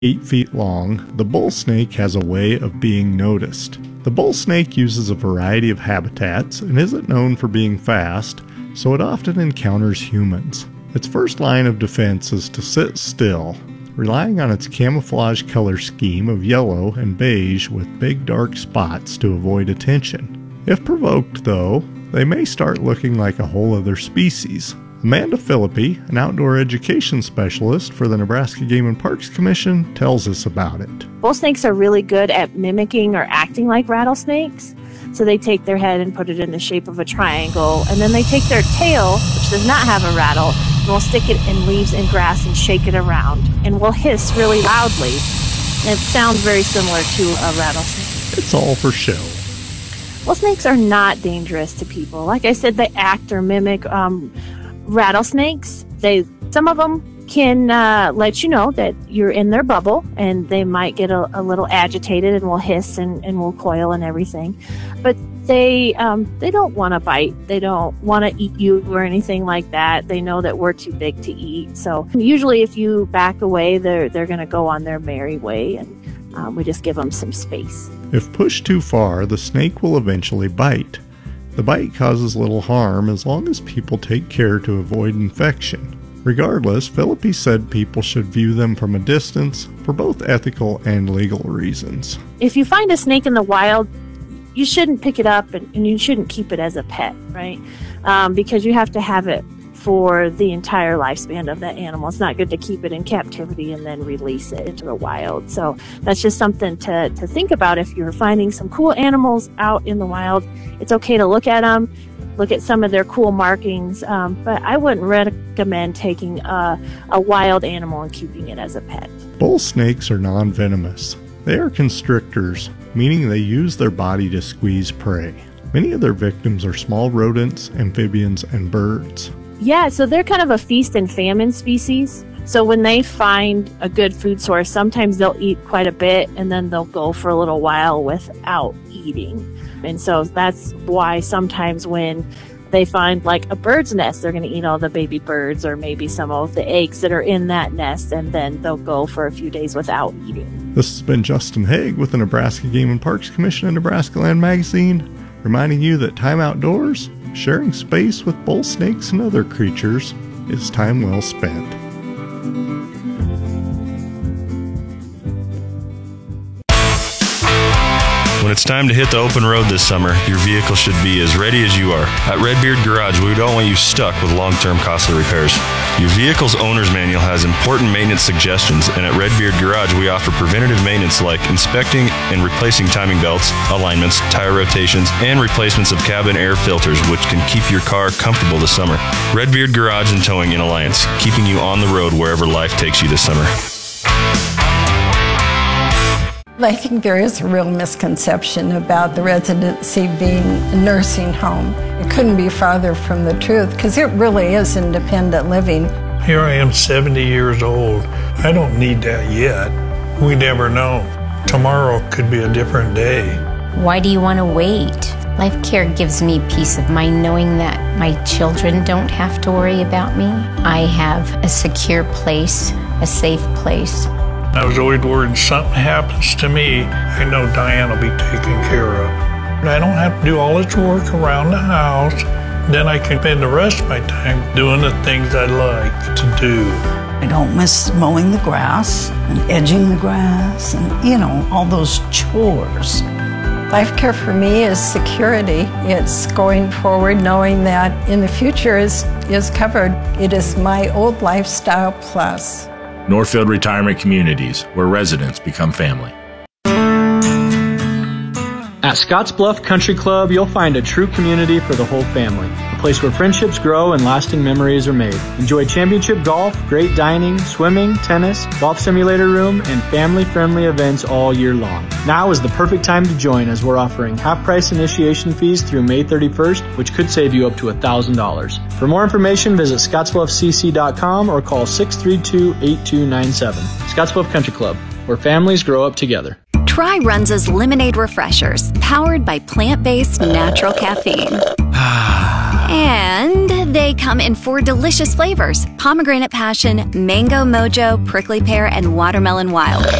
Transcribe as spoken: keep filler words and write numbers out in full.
Eight feet long, the bull snake has a way of being noticed. The bull snake uses a variety of habitats and isn't known for being fast, so it often encounters humans. Its first line of defense is to sit still, relying on its camouflage color scheme of yellow and beige with big dark spots to avoid attention. If provoked, though, they may start looking like a whole other species. Amanda Philippi, an outdoor education specialist for the Nebraska Game and Parks Commission, tells us about it. Bull snakes are really good at mimicking or acting like rattlesnakes. So they take their head and put it in the shape of a triangle, and then they take their tail, which does not have a rattle, and will stick it in leaves and grass and shake it around, and will hiss really loudly. And it sounds very similar to a rattlesnake. It's all for show. Bull snakes are not dangerous to people. Like I said, they act or mimic um, rattlesnakes. They, some of them can uh, let you know that you're in their bubble, and they might get a, a little agitated and will hiss and, and will coil and everything. But they um, they don't want to bite. They don't want to eat you or anything like that. They know that we're too big to eat. So usually if you back away, they're, they're going to go on their merry way, and um, we just give them some space. If pushed too far, the snake will eventually bite. The bite causes little harm as long as people take care to avoid infection. Regardless, Philippi said people should view them from a distance for both ethical and legal reasons. If you find a snake in the wild, you shouldn't pick it up, and, and you shouldn't keep it as a pet, right? Um, because you have to have it for the entire lifespan of that animal. It's not good to keep it in captivity and then release it into the wild. So that's just something to, to think about. If you're finding some cool animals out in the wild, it's okay to look at them, look at some of their cool markings, um, but I wouldn't recommend taking a, a wild animal and keeping it as a pet. Bull snakes are non-venomous. They are constrictors, meaning they use their body to squeeze prey. Many of their victims are small rodents, amphibians, and birds. Yeah, so they're kind of a feast and famine species. So when they find a good food source, sometimes they'll eat quite a bit, and then they'll go for a little while without eating. And so that's why sometimes when they find like a bird's nest, they're going to eat all the baby birds or maybe some of the eggs that are in that nest, and then they'll go for a few days without eating. This has been Justin Haig with the Nebraska Game and Parks Commission and Nebraska Land Magazine, reminding you that time outdoors, sharing space with bull snakes and other creatures, is time well spent. When it's time to hit the open road this summer, your vehicle should be as ready as you are. At Redbeard Garage, we don't want you stuck with long-term costly repairs. Your vehicle's owner's manual has important maintenance suggestions, and at Redbeard Garage, we offer preventative maintenance like inspecting and replacing timing belts, alignments, tire rotations, and replacements of cabin air filters, which can keep your car comfortable this summer. Redbeard Garage and Towing in Alliance, keeping you on the road wherever life takes you this summer. I think there is a real misconception about the residency being a nursing home. It couldn't be farther from the truth, because it really is independent living. Here I am, seventy years old. I don't need that yet. We never know. Tomorrow could be a different day. Why do you want to wait? Life Care gives me peace of mind knowing that my children don't have to worry about me. I have a secure place, a safe place. I was always worried something happens to me, I know Diane will be taken care of. I don't have to do all this work around the house. Then I can spend the rest of my time doing the things I like to do. I don't miss mowing the grass and edging the grass and, you know, all those chores. Life Care for me is security. It's going forward knowing that in the future is, is covered. It is my old lifestyle plus. Northfield Retirement Communities, where residents become family. At Scottsbluff Country Club, you'll find a true community for the whole family. A place where friendships grow and lasting memories are made. Enjoy championship golf, great dining, swimming, tennis, golf simulator room, and family-friendly events all year long. Now is the perfect time to join as we're offering half-price initiation fees through May thirty-first, which could save you up to one thousand dollars. For more information, visit scottsbluff c c dot com or call six three two, eight two nine seven. Scottsbluff Country Club, where families grow up together. Try Runza's Lemonade Refreshers, powered by plant-based natural caffeine. And they come in four delicious flavors: pomegranate passion, mango mojo, prickly pear, and watermelon wild.